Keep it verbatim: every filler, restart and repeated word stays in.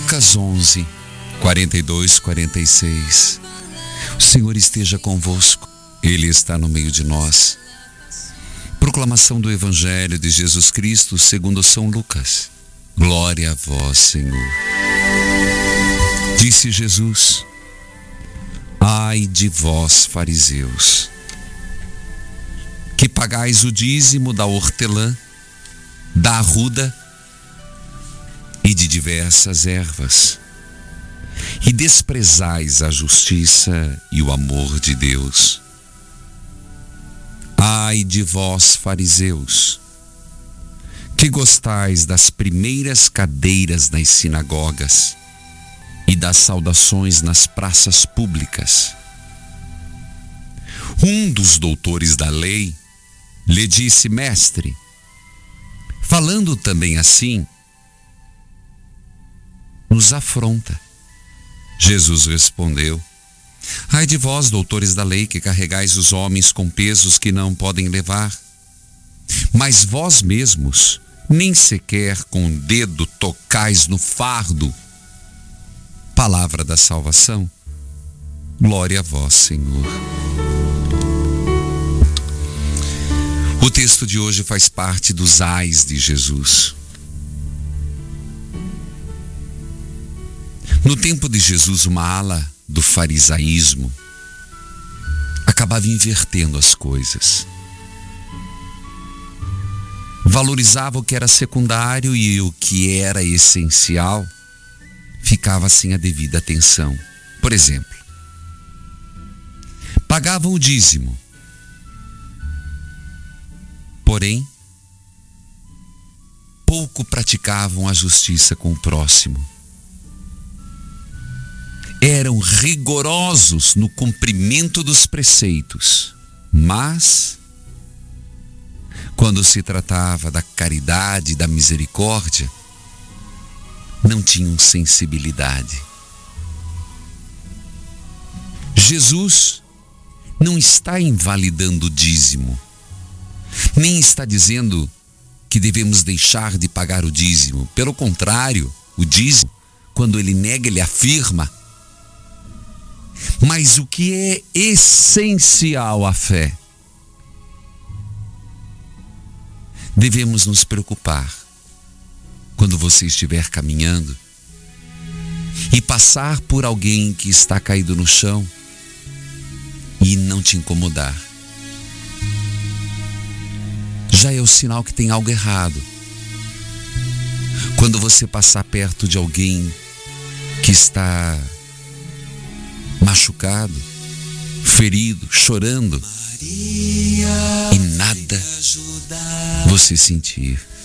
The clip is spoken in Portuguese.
Lucas onze, quarenta e dois, quarenta e seis. O Senhor esteja convosco, Ele está no meio de nós. Proclamação do Evangelho de Jesus Cristo segundo São Lucas. Glória a vós, Senhor. Disse Jesus: ai de vós, fariseus, que pagais o dízimo da hortelã, da arruda e de diversas ervas, e desprezais a justiça e o amor de Deus. Ai de vós, fariseus, que gostais das primeiras cadeiras nas sinagogas e das saudações nas praças públicas. Um dos doutores da lei lhe disse: mestre, falando também assim, nos afronta. Jesus respondeu: ai de vós, doutores da lei, que carregais os homens com pesos que não podem levar, mas vós mesmos nem sequer com o dedo tocais no fardo. Palavra da salvação. Glória a vós, Senhor. O texto de hoje faz parte dos ais de Jesus. No tempo de Jesus, uma ala do farisaísmo acabava invertendo as coisas. Valorizava o que era secundário e o que era essencial ficava sem a devida atenção. Por exemplo, pagavam o dízimo, porém, pouco praticavam a justiça com o próximo. Eram rigorosos no cumprimento dos preceitos, mas, quando se tratava da caridade e da misericórdia, não tinham sensibilidade. Jesus não está invalidando o dízimo, nem está dizendo que devemos deixar de pagar o dízimo. Pelo contrário, o dízimo, quando ele nega, ele afirma. Mas o que é essencial à fé? Devemos nos preocupar quando você estiver caminhando e passar por alguém que está caído no chão e não te incomodar. Já é o sinal que tem algo errado. Quando você passar perto de alguém que está machucado, ferido, chorando, e nada você sentir.